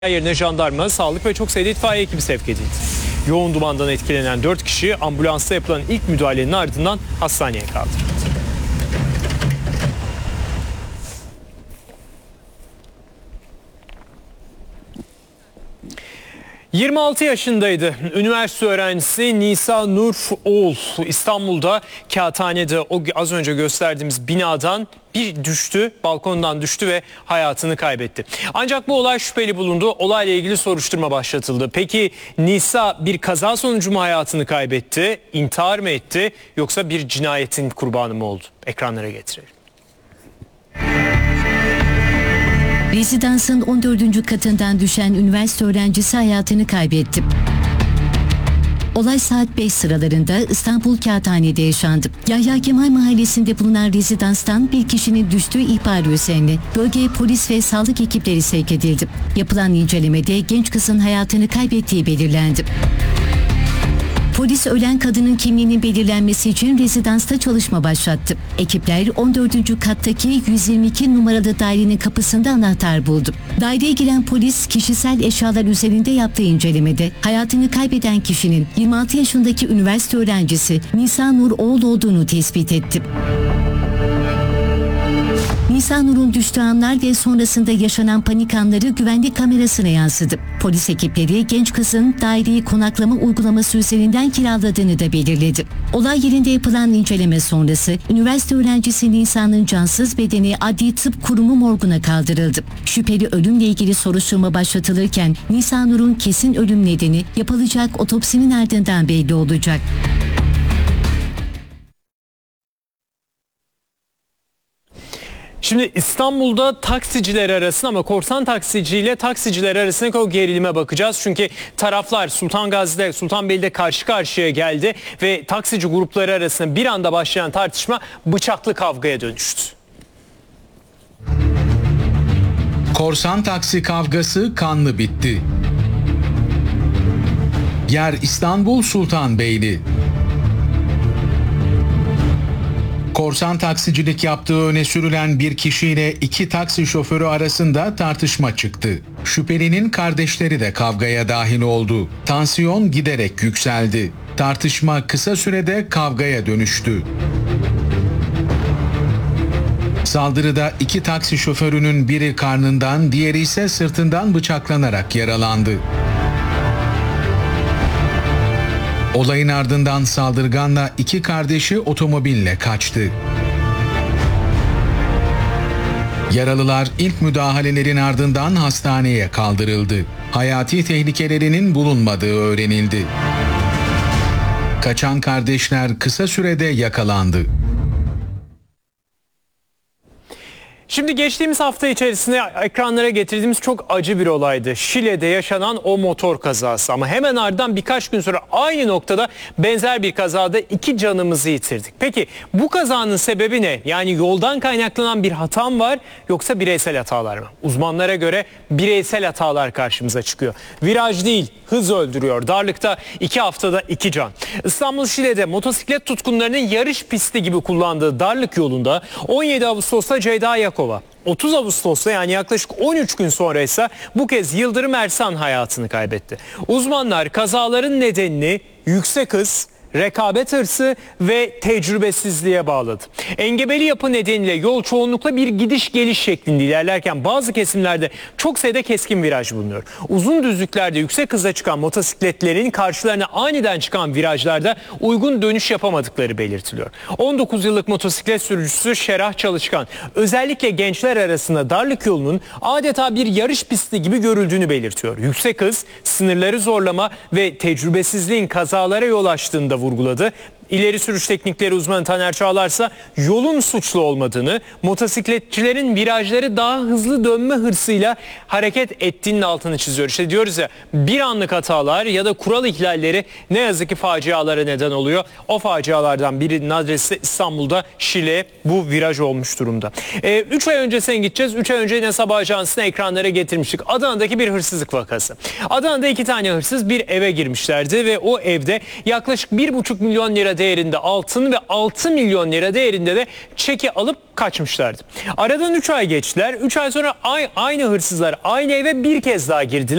yerine jandarma, sağlık ve çok sayıda itfaiye ekibi sevk edildi. Yoğun dumandan etkilenen 4 kişi ambulansta yapılan ilk müdahalenin ardından hastaneye kaldırıldı. ...26 yaşındaydı. Üniversite öğrencisi Nisa Nur Oğul İstanbul'da Kağıthane'de o az önce gösterdiğimiz binadan balkondan düştü ve hayatını kaybetti. Ancak bu olay şüpheli bulundu. Olayla ilgili soruşturma başlatıldı. Peki Nisa bir kaza sonucu mu hayatını kaybetti? İntihar mı etti? Yoksa bir cinayetin kurbanı mı oldu? Ekranlara getirelim. Rezidansın 14. katından düşen üniversite öğrencisi hayatını kaybetti. Olay saat 5 sıralarında İstanbul Kağıthane'de yaşandı. Yahya Kemal Mahallesi'nde bulunan rezidanstan bir kişinin düştüğü ihbarı üzerine bölgeye polis ve sağlık ekipleri sevk edildi. Yapılan incelemede genç kızın hayatını kaybettiği belirlendi. Polis ölen kadının kimliğinin belirlenmesi için rezidansta çalışma başlattı. Ekipler 14. kattaki 122 numaralı dairenin kapısında anahtar buldu. Daireye giren polis kişisel eşyalar üzerinde yaptığı incelemede hayatını kaybeden kişinin 26 yaşındaki üniversite öğrencisi Nisa Nur Oğul olduğunu tespit etti. Nisa Nur'un düştüğü anlar ve sonrasında yaşanan panik anları güvenlik kamerasına yansıdı. Polis ekipleri genç kızın daireyi konaklama uygulaması üzerinden kiraladığını da belirledi. Olay yerinde yapılan inceleme sonrası üniversite öğrencisi Nisa'nın cansız bedeni Adli Tıp Kurumu morguna kaldırıldı. Şüpheli ölümle ilgili soruşturma başlatılırken Nisa Nur'un kesin ölüm nedeni yapılacak otopsinin ardından belli olacak. Şimdi İstanbul'da taksiciler arasında ama korsan taksiciyle taksiciler arasındaki o gerilime bakacağız. Çünkü taraflar Sultanbeyli'de karşı karşıya geldi ve taksici grupları arasında bir anda başlayan tartışma bıçaklı kavgaya dönüştü. Korsan taksi kavgası kanlı bitti. Yer İstanbul Sultanbeyli. Korsan taksicilik yaptığı öne sürülen bir kişiyle iki taksi şoförü arasında tartışma çıktı. Şüphelinin kardeşleri de kavgaya dahil oldu. Tansiyon giderek yükseldi. Tartışma kısa sürede kavgaya dönüştü. Saldırıda iki taksi şoförünün biri karnından, diğeri ise sırtından bıçaklanarak yaralandı. Olayın ardından saldırganla iki kardeşi otomobille kaçtı. Yaralılar ilk müdahalelerin ardından hastaneye kaldırıldı. Hayati tehlikelerinin bulunmadığı öğrenildi. Kaçan kardeşler kısa sürede yakalandı. Şimdi geçtiğimiz hafta içerisinde ekranlara getirdiğimiz çok acı bir olaydı. Şile'de yaşanan o motor kazası ama hemen ardından birkaç gün sonra aynı noktada benzer bir kazada 2 canımızı yitirdik. Peki bu kazanın sebebi ne? Yani yoldan kaynaklanan bir hata mı var yoksa bireysel hatalar mı? Uzmanlara göre bireysel hatalar karşımıza çıkıyor. Viraj değil, hız öldürüyor. Darlıkta 2 haftada 2 can. İstanbul Şile'de motosiklet tutkunlarının yarış pisti gibi kullandığı darlık yolunda 17 Ağustos'ta Ceyda Yakova, 30 Ağustos'ta yani yaklaşık 13 gün sonra ise bu kez Yıldırım Ersan hayatını kaybetti. Uzmanlar kazaların nedenini yüksek hız, rekabet hırsı ve tecrübesizliğe bağladı. Engebeli yapı nedeniyle yol çoğunlukla bir gidiş geliş şeklinde ilerlerken bazı kesimlerde çok sayıda keskin viraj bulunuyor. Uzun düzlüklerde yüksek hıza çıkan motosikletlerin karşılarına aniden çıkan virajlarda uygun dönüş yapamadıkları belirtiliyor. 19 yıllık motosiklet sürücüsü Şerah Çalışkan özellikle gençler arasında darlık yolunun adeta bir yarış pisti gibi görüldüğünü belirtiyor. Yüksek hız, sınırları zorlama ve tecrübesizliğin kazalara yol açtığında vurguladı. İleri sürüş teknikleri uzmanı Taner Çağlar ise yolun suçlu olmadığını, motosikletçilerin virajları daha hızlı dönme hırsıyla hareket ettiğinin altını çiziyor. İşte diyoruz ya, bir anlık hatalar ya da kural ihlalleri ne yazık ki facialara neden oluyor. O facialardan birinin adresi İstanbul'da Şile, bu viraj olmuş durumda. 3 ay öncesine gideceğiz. 3 ay önce yine sabah ajansına ekranlara getirmiştik. Adana'daki bir hırsızlık vakası. Adana'da 2 tane hırsız bir eve girmişlerdi ve o evde yaklaşık 1,5 milyon lira değerinde altın ve 6 milyon lira değerinde de çeki alıp kaçmışlardı. Aradan 3 ay geçtiler. 3 ay sonra aynı hırsızlar aynı eve bir kez daha girdiler.